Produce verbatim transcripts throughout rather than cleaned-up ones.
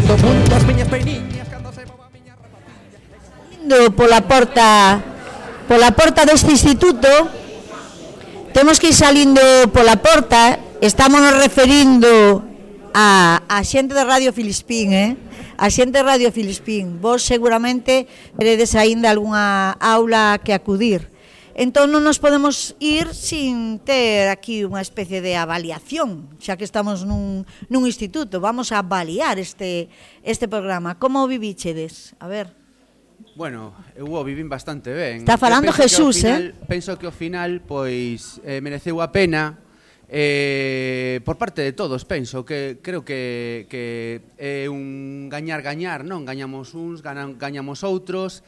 Cando punto as miñas peiniñas, cando se mova a miña rapacilla. Indo pola porta, pola porta deste instituto, temos que ir salindo pola porta, estamos nos referindo a, a xente de Radio Filispín, eh? A xente de Radio Filispín. Vos seguramente teredes aínda algunha aula que acudir. Entón non nos podemos ir sin ter aquí unha especie de avaliación, xa que estamos nun, nun instituto. Vamos a avaliar este, este programa. Como o vivíchedes? A ver. Bueno, eu o vivín bastante ben. Está falando Jesús, final, eh? Penso que ao final, pois, eh, mereceu a pena, eh, por parte de todos, penso, que creo que, que é un gañar-gañar, non? Gañamos uns, ganan, gañamos outros,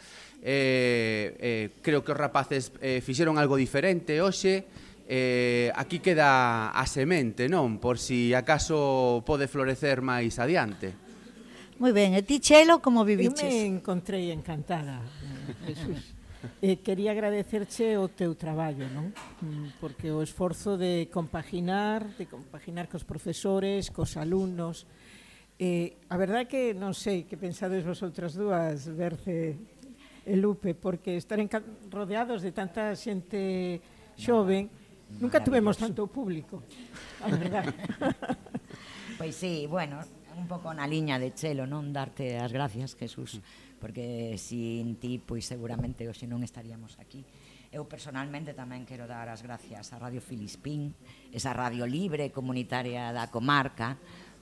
eh, eh, creo que os rapaces eh, fixeron algo diferente hoxe, eh, aquí queda a semente, non? Por si acaso pode florecer máis adiante. Moi ben, e ti, Chelo, como viviches? Eu me encontrei encantada, Jesús. Eh, quería agradecerche o teu traballo, non? Porque o esforzo de compaginar, de compaginar cos profesores, cos alumnos. Eh, a verdade que non sei que pensades vosotras dúas, Berce e Lupe, porque estar rodeados de tanta xente xoven, nunca tuvemos tanto público, a verdade. Pois sí, bueno, un pouco na liña de Chelo, non? Darte as gracias, Jesús, porque sin ti, pois seguramente hoxe non estaríamos aquí. Eu personalmente tamén quero dar as gracias a Radio Filispín, esa radio libre comunitaria da comarca,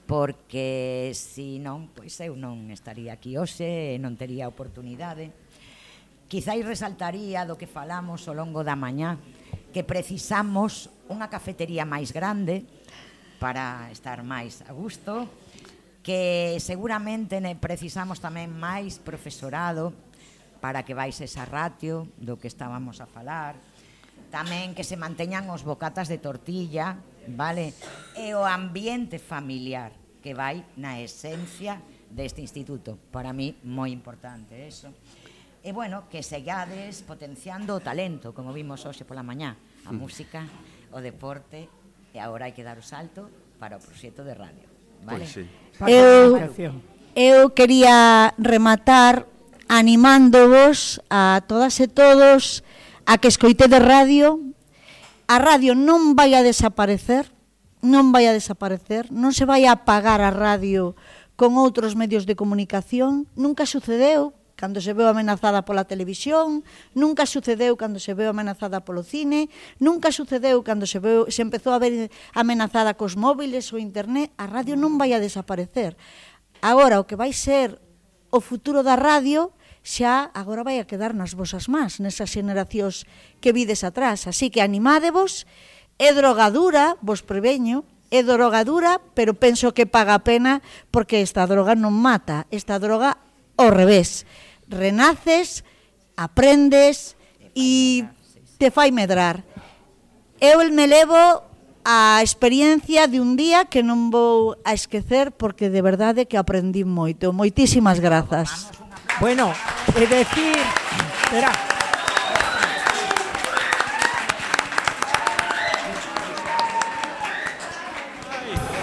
porque se non, pois eu non estaría aquí hoxe, non tería oportunidade. Quizáis resaltaría do que falamos ao longo da mañá, que precisamos unha cafetería máis grande para estar máis a gusto, que seguramente precisamos tamén máis profesorado para que vais esa ratio do que estábamos a falar, tamén que se manteñan os bocatas de tortilla, vale? E o ambiente familiar que vai na esencia deste instituto, para mí moi importante eso. E bueno, que segades potenciando o talento, como vimos hoxe pola mañá, a música, o deporte, e agora hai que dar o salto para o proxecto de radio, vale? Pois sí. Eu, eu quería rematar animándovos a todas e todos a que escoitedes radio. A radio non vai a desaparecer, non vai a desaparecer, non se vai a apagar a radio con outros medios de comunicación, nunca sucedeu cando se veu amenazada pola televisión, nunca sucedeu cando se veu amenazada polo cine, nunca sucedeu cando se veu, se empezou a ver amenazada cos móviles ou internet. A radio non vai a desaparecer. Agora, o que vai ser o futuro da radio xa agora vai a quedar nas vosas mans, nesas xeneracións que vides atrás. Así que animádevos, é drogadura, vos preveño, é drogadura, pero penso que paga a pena, porque esta droga non mata, esta droga ao revés. Renaces, aprendes e te fai medrar. Eu me levo a experiencia de un día que non vou a esquecer, porque de verdade que aprendí moito. Moitísimas grazas. Bueno, é decir, espera,